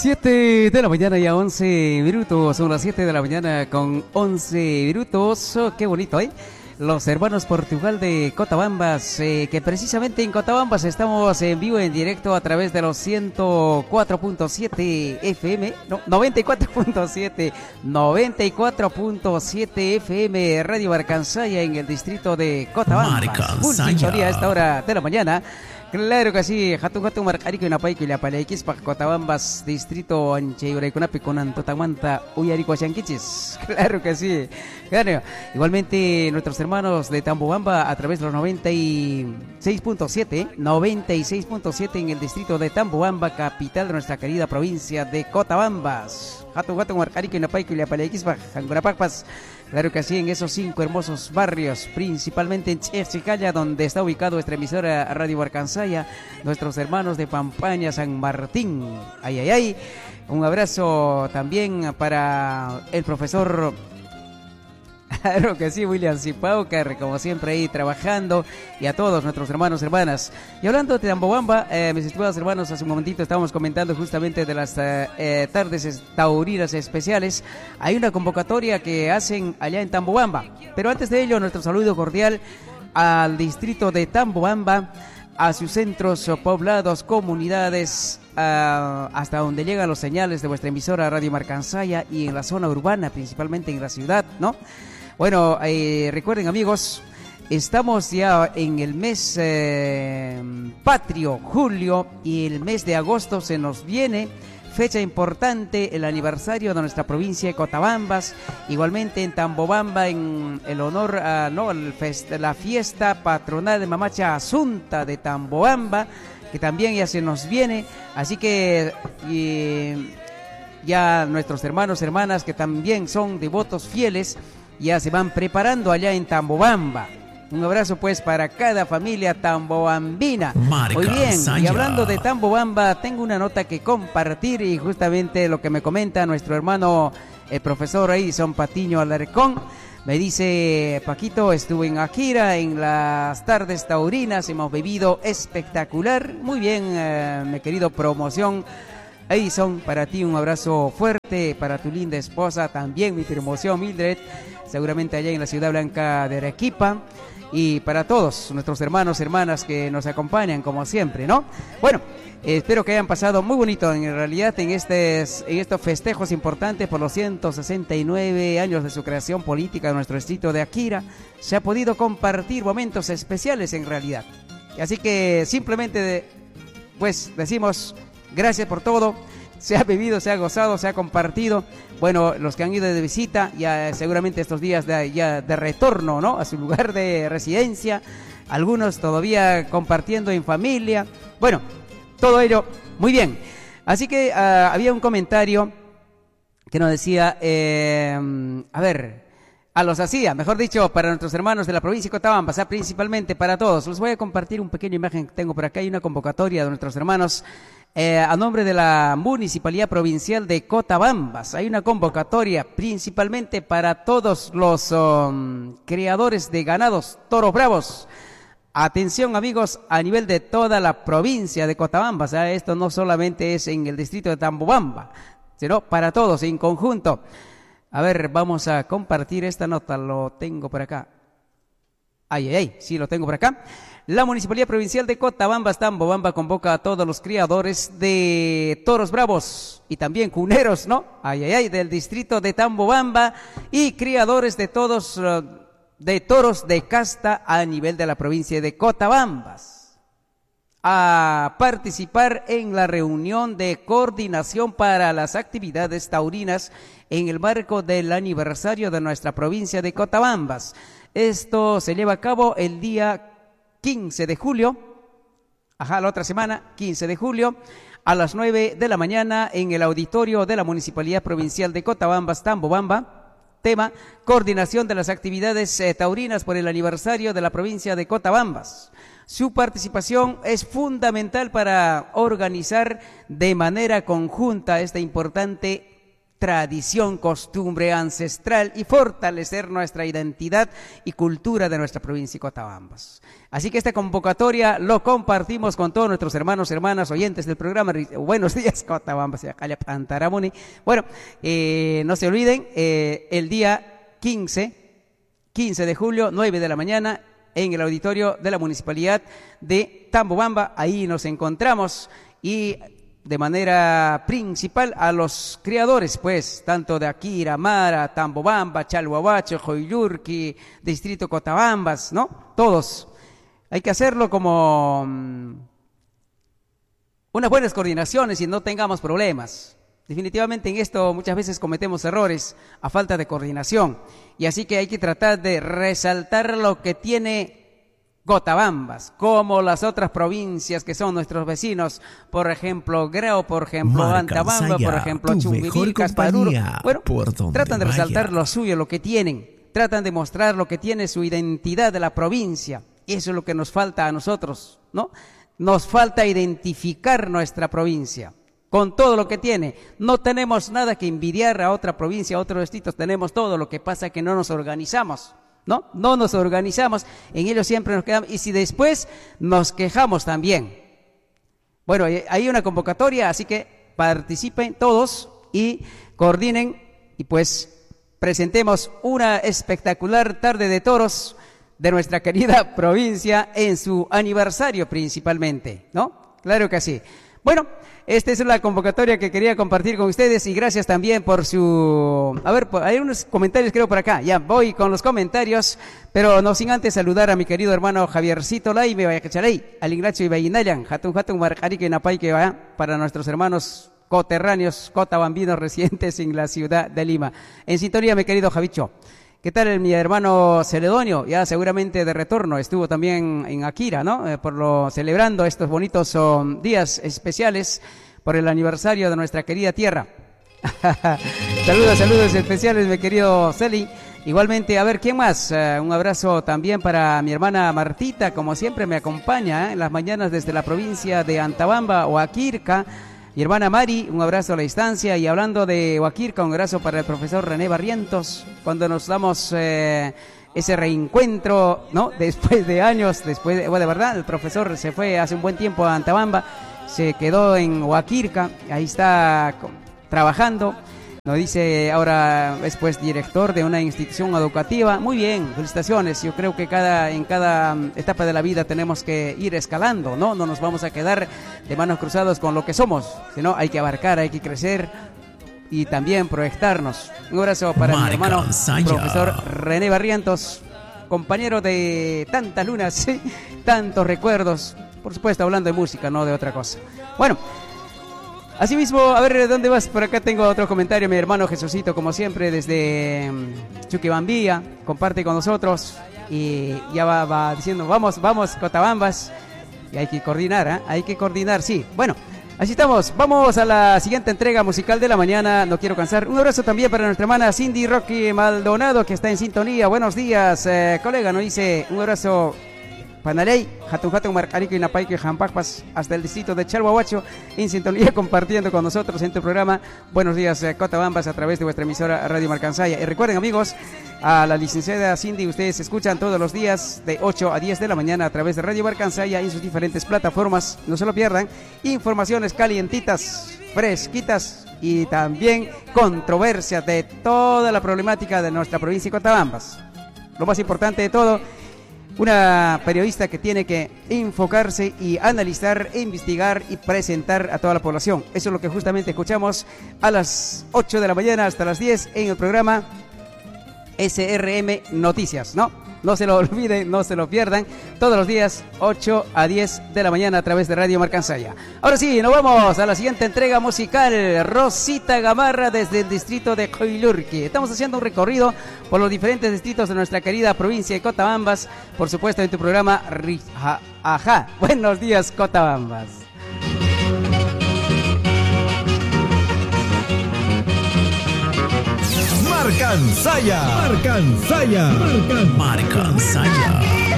7 de la mañana y a 11 minutos, son las 7 de la mañana con 11 minutos, qué bonito, ¿eh? Los hermanos Portugal de Cotabambas, que precisamente en Cotabambas estamos en vivo, en directo a través de los 104.7 FM, no, 94.7 FM, Radio Barcansaya en el distrito de Cotabambas. Full sintonía a esta hora de la mañana. Claro que sí, Hatun Marcarico y Napaico y la Palequis para Cotabambas, distrito Ancheyuraicunapi con Antotamanta, Uyarico Chanquichis. Claro que sí. Claro. Igualmente nuestros hermanos de Tambobamba a través de los 96.7 en el distrito de Tambobamba, capital de nuestra querida provincia de Cotabambas. Hatun Marcarico y Napaico y la Palequis para Jangurapacpas. Claro que sí, en esos 5 hermosos barrios, principalmente en Chechicaya, donde está ubicado nuestra emisora Radio Barcansaya, nuestros hermanos de Pampaña, San Martín. Ay, ay, ay. Un abrazo también para el profesor, claro que sí, William Zipaucar, como siempre ahí trabajando, y a todos nuestros hermanos, hermanas. Y hablando de Tambobamba, mis estimados hermanos, hace un momentito estábamos comentando justamente de las tardes taurinas especiales. Hay una convocatoria que hacen allá en Tambobamba, pero antes de ello, nuestro saludo cordial al distrito de Tambobamba, a sus centros poblados, comunidades, hasta donde llegan los señales de vuestra emisora Radio Barcansaya, y en la zona urbana, principalmente en la ciudad, ¿no? Bueno, recuerden, amigos, estamos ya en el mes patrio, julio, y el mes de agosto se nos viene, fecha importante, el aniversario de nuestra provincia de Cotabambas, igualmente en Tambobamba, en el honor a la fiesta patronal de Mamacha Asunta de Tambobamba, que también ya se nos viene, así que ya nuestros hermanos, hermanas, que también son devotos fieles, ya se van preparando allá en Tambobamba. Un abrazo pues para cada familia tambobambina. Muy bien, y hablando de Tambobamba, tengo una nota que compartir, y justamente lo que me comenta nuestro hermano, el profesor Edison Patiño Alarcón. Me dice: Paquito, estuve en Akira en las tardes taurinas, hemos bebido espectacular. Muy bien, mi querido promoción Edison, para ti un abrazo fuerte, para tu linda esposa también, mi promoción Mildred, seguramente allá en la Ciudad Blanca de Arequipa, y para todos nuestros hermanos, hermanas que nos acompañan como siempre, ¿no? Bueno, espero que hayan pasado muy bonito en realidad en estos festejos importantes por los 169 años de su creación política de nuestro distrito de Akira. Se ha podido compartir momentos especiales en realidad. Así que simplemente pues decimos gracias por todo. Se ha bebido, se ha gozado, se ha compartido. Bueno, los que han ido de visita, ya seguramente estos días de retorno, ¿no?, a su lugar de residencia. Algunos todavía compartiendo en familia. Bueno, todo ello muy bien. Así que había un comentario que nos decía, mejor dicho, para nuestros hermanos de la provincia de Cotabamba, o sea, principalmente para todos. Les voy a compartir una pequeña imagen que tengo por acá. Hay una convocatoria de nuestros hermanos a nombre de la Municipalidad Provincial de Cotabambas. Hay una convocatoria principalmente para todos los criadores de ganados toros bravos. Atención, amigos, a nivel de toda la provincia de Cotabambas. Esto no solamente es en el distrito de Tambobamba, sino para todos en conjunto. A ver, vamos a compartir esta nota, lo tengo por acá. Sí, lo tengo por acá. La Municipalidad Provincial de Cotabambas, Tambobamba, convoca a todos los criadores de toros bravos y también cuneros, ¿no? Del distrito de Tambobamba, y criadores de todos de toros de casta a nivel de la provincia de Cotabambas a participar en la reunión de coordinación para las actividades taurinas en el marco del aniversario de nuestra provincia de Cotabambas. Esto se lleva a cabo el día 15 de julio, la otra semana, 15 de julio, a las 9 de la mañana en el auditorio de la Municipalidad Provincial de Cotabambas, Tambobamba. Tema: coordinación de las actividades taurinas por el aniversario de la provincia de Cotabambas. Su participación es fundamental para organizar de manera conjunta esta importante tradición, costumbre ancestral y fortalecer nuestra identidad y cultura de nuestra provincia de Cotabambas. Así que esta convocatoria lo compartimos con todos nuestros hermanos, hermanas, oyentes del programa. Buenos días, Cotabambas y Antaramuni. Bueno, no se olviden, el día 15 de julio, 9 de la mañana, en el auditorio de la Municipalidad de Tambobamba. Ahí nos encontramos y de manera principal a los criadores, pues, tanto de aquí, Iramara, Tambobamba, Chalhuahuacho, Joyurqui, Distrito Cotabambas, ¿no? Todos. Hay que hacerlo como unas buenas coordinaciones y no tengamos problemas. Definitivamente en esto muchas veces cometemos errores a falta de coordinación. Y así que hay que tratar de resaltar lo que tiene Cotabambas, como las otras provincias que son nuestros vecinos, por ejemplo Grau, por ejemplo Antabamba, por ejemplo Chumbivilcas, Paruro. Bueno, tratan de resaltar lo suyo, lo que tienen, tratan de mostrar lo que tiene su identidad de la provincia. Y eso es lo que nos falta a nosotros, ¿no? Nos falta identificar nuestra provincia con todo lo que tiene. No tenemos nada que envidiar a otra provincia, a otros distritos, tenemos todo. Lo que pasa es que no nos organizamos. No nos organizamos, en ello siempre nos quedamos, y si después nos quejamos también. Bueno, hay una convocatoria, así que participen todos y coordinen y pues presentemos una espectacular tarde de toros de nuestra querida provincia en su aniversario principalmente, ¿no? Claro que sí. Bueno, esta es la convocatoria que quería compartir con ustedes y gracias también por su... A ver, hay unos comentarios creo por acá. Ya voy con los comentarios, pero no sin antes saludar a mi querido hermano Javiercito Laime, vaya cacharey, al Inglacho y Bayinayan, Hatun Marcarique Napay, que vaya para nuestros hermanos coterráneos, cotabambinos residentes en la ciudad de Lima. En sintonía, mi querido Javicho. ¿Qué tal mi hermano Celedonio? Ya seguramente de retorno, estuvo también en Akira, ¿no? Celebrando estos bonitos días especiales por el aniversario de nuestra querida tierra. Saludos especiales, mi querido Celi. Igualmente, a ver, ¿quién más? Un abrazo también para mi hermana Martita, como siempre me acompaña en las mañanas desde la provincia de Antabamba o Aquirca. Mi hermana Mari, un abrazo a la distancia. Y hablando de Huaquirca, un abrazo para el profesor René Barrientos, cuando nos damos ese reencuentro, ¿no? Después de años, bueno, de verdad, el profesor se fue hace un buen tiempo a Antabamba, se quedó en Huaquirca, ahí está trabajando. Nos dice ahora es pues director de una institución educativa. Muy bien, felicitaciones. Yo creo que en cada etapa de la vida tenemos que ir escalando, ¿no? No nos vamos a quedar de manos cruzadas con lo que somos, sino hay que abarcar, hay que crecer y también proyectarnos. Un abrazo para mi hermano profesor René Barrientos, compañero de tantas lunas, ¿sí? Tantos recuerdos, por supuesto hablando de música, no de otra cosa. Bueno, asimismo, a ver, ¿dónde vas? Por acá tengo otro comentario, mi hermano Jesucito, como siempre, desde Chuquibambía, comparte con nosotros y ya va diciendo, vamos, Cotabambas, y hay que coordinar, ¿eh? Hay que coordinar, sí. Bueno, así estamos, vamos a la siguiente entrega musical de la mañana, no quiero cansar. Un abrazo también para nuestra hermana Cindy Rocky Maldonado, que está en sintonía. Buenos días, colega, nos dice, un abrazo. Panaley, Hatun Marcarico y Napaico y Jampacpas, hasta el distrito de Chalhuahuacho, en sintonía compartiendo con nosotros en tu programa Buenos Días Cotabambas a través de vuestra emisora Radio Marcansaya. Y recuerden, amigos, a la licenciada Cindy, ustedes escuchan todos los días de 8 a 10 de la mañana a través de Radio Marcansaya en sus diferentes plataformas. No se lo pierdan, informaciones calientitas, fresquitas y también controversias de toda la problemática de nuestra provincia de Cotabambas. Lo más importante de todo, una periodista que tiene que enfocarse y analizar, investigar y presentar a toda la población. Eso es lo que justamente escuchamos a las 8 de la mañana hasta las 10 en el programa SRM Noticias, ¿no? No se lo olviden, no se lo pierdan. Todos los días, 8 a 10 de la mañana a través de Radio Marcansaya. Ahora sí, nos vamos a la siguiente entrega musical. Rosita Gamarra desde el distrito de Coilurqui. Estamos haciendo un recorrido por los diferentes distritos de nuestra querida provincia de Cotabambas. Por supuesto, en tu programa Ajá. Buenos días, Cotabambas. Marcansaya.